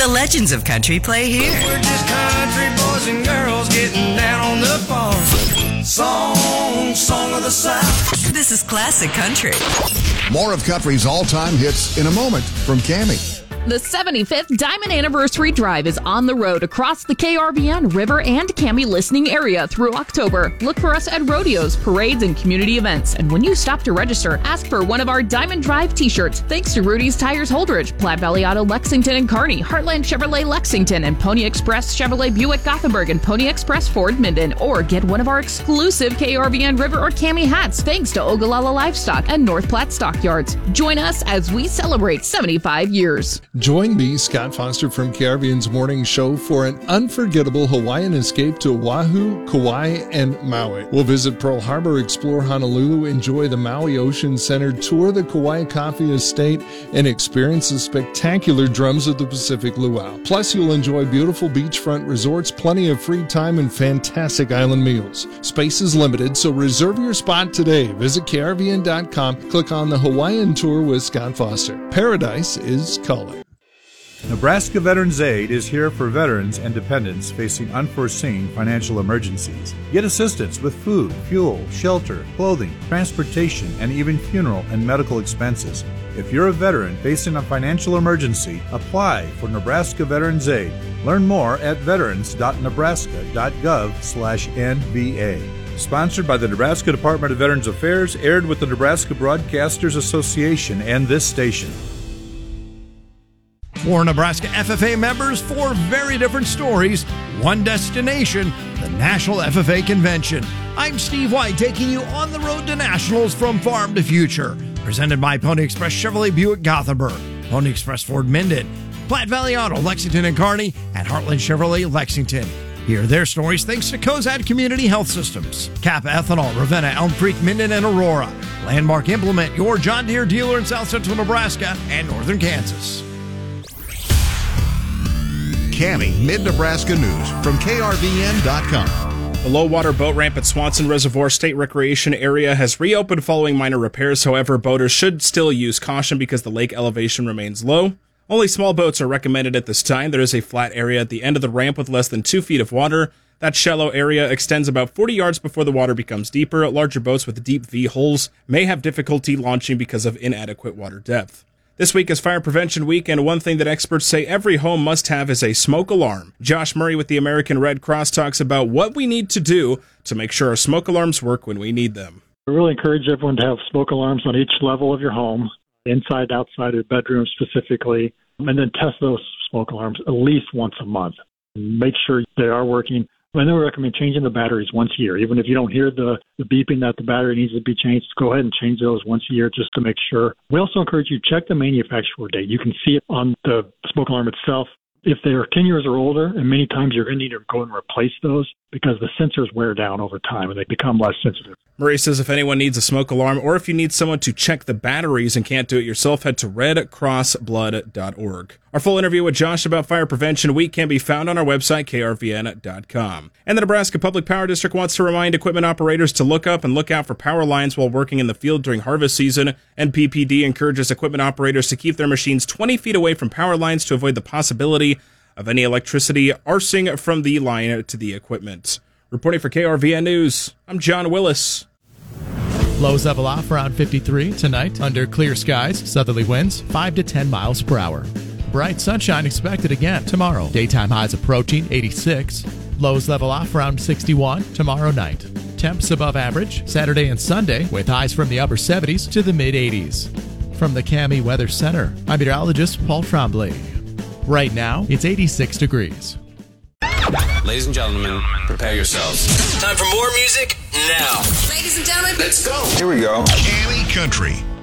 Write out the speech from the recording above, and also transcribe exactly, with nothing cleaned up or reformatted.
The legends of country play here. We're just country boys and girls getting down on the farm. Song, song of the South. This is classic country. More of country's all-time hits in a moment from Cammie. The seventy-fifth Diamond Anniversary Drive is on the road across the K R V N, River, and Cammie listening area through October. Look for us at rodeos, parades, and community events. And when you stop to register, ask for one of our Diamond Drive t-shirts. Thanks to Rudy's Tires Holdridge, Platte Valley Auto Lexington and Kearney, Heartland Chevrolet Lexington, and Pony Express Chevrolet Buick Gothenburg, and Pony Express Ford Minden. Or get one of our exclusive K R V N, River, or Cammie hats thanks to Ogallala Livestock and North Platte Stockyards. Join us as we celebrate seventy-five years. Join me, Scott Foster from K R V N's Morning Show, for an unforgettable Hawaiian escape to Oahu, Kauai, and Maui. We'll visit Pearl Harbor, explore Honolulu, enjoy the Maui Ocean Center, tour the Kauai Coffee Estate, and experience the spectacular drums of the Pacific Luau. Plus, you'll enjoy beautiful beachfront resorts, plenty of free time, and fantastic island meals. Space is limited, so reserve your spot today. Visit K R V N dot com, click on the Hawaiian Tour with Scott Foster. Paradise is calling. Nebraska Veterans Aid is here for veterans and dependents facing unforeseen financial emergencies. Get assistance with food, fuel, shelter, clothing, transportation, and even funeral and medical expenses. If you're a veteran facing a financial emergency, apply for Nebraska Veterans Aid. Learn more at veterans dot nebraska dot gov slash N V A. Sponsored by the Nebraska Department of Veterans Affairs, aired with the Nebraska Broadcasters Association and this station. For Nebraska F F A members, four very different stories, one destination, the National F F A Convention. I'm Steve White, taking you on the road to Nationals from Farm to Future. Presented by Pony Express Chevrolet Buick Gothenburg, Pony Express Ford Minden, Platte Valley Auto Lexington and Kearney, and Heartland Chevrolet Lexington. Hear their stories thanks to Cozad Community Health Systems, Kappa Ethanol, Ravenna, Elm Creek, Minden, and Aurora. Landmark Implement, your John Deere dealer in South Central Nebraska and Northern Kansas. Cammie Mid-Nebraska News from K R V N dot com. The low-water boat ramp at Swanson Reservoir State Recreation Area has reopened following minor repairs. However, boaters should still use caution because the lake elevation remains low. Only small boats are recommended at this time. There is a flat area at the end of the ramp with less than two feet of water. That shallow area extends about forty yards before the water becomes deeper. Larger boats with deep V-holes may have difficulty launching because of inadequate water depth. This week is Fire Prevention Week, and one thing that experts say every home must have is a smoke alarm. Josh Murray with the American Red Cross talks about what we need to do to make sure our smoke alarms work when we need them. I really encourage everyone to have smoke alarms on each level of your home, inside, outside, of bedrooms specifically, and then test those smoke alarms at least once a month. Make sure they are working. I then we recommend changing the batteries once a year. Even if you don't hear the, the beeping that the battery needs to be changed, go ahead and change those once a year just to make sure. We also encourage you to check the manufacturer date. You can see it on the smoke alarm itself. If they are ten years or older, and many times you're going to need to go and replace those because the sensors wear down over time and they become less sensitive. Murray says if anyone needs a smoke alarm or if you need someone to check the batteries and can't do it yourself, head to red cross blood dot org. Our full interview with Josh about Fire Prevention Week can be found on our website, K R V N dot com. And the Nebraska Public Power District wants to remind equipment operators to look up and look out for power lines while working in the field during harvest season. N P P D encourages equipment operators to keep their machines twenty feet away from power lines to avoid the possibility of any electricity arcing from the line to the equipment. Reporting for K R V N News, I'm John Willis. Lows level off around fifty-three tonight under clear skies, southerly winds five to ten miles per hour. Bright sunshine expected again tomorrow. Daytime highs approaching eighty-six. Lows level off around sixty-one tomorrow night. Temps above average Saturday and Sunday with highs from the upper seventies to the mid eighties. From the Cammie Weather Center, I'm meteorologist Paul Tremblay. Right now, it's eighty-six degrees. Ladies and gentlemen, prepare yourselves. Time for more music now. Ladies and gentlemen, let's go. Here we go. Cammie Country.